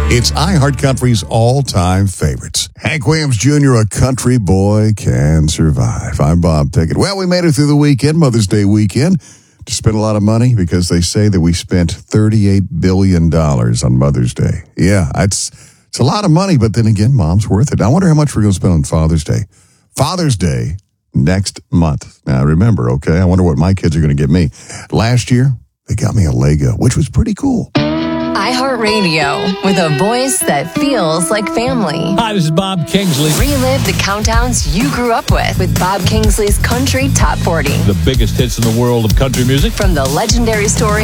It's iHeartCountry's all-time favorites. Hank Williams Jr., A Country Boy Can Survive. I'm Bob Pickett. Well, we made it through the weekend, Mother's Day weekend, to spend a lot of money because they say that we spent $38 billion on Mother's Day. Yeah, it's a lot of money, but then again, Mom's worth it. I wonder how much we're going to spend on Father's Day. Father's Day next month. Now, remember, okay, I wonder what my kids are going to get me. Last year, they got me a Lego, which was pretty cool. iHeartRadio, with a voice that feels like family. Hi, this is Bob Kingsley. Relive the countdowns you grew up with Bob Kingsley's Country Top 40. The biggest hits in the world of country music. From the legendary story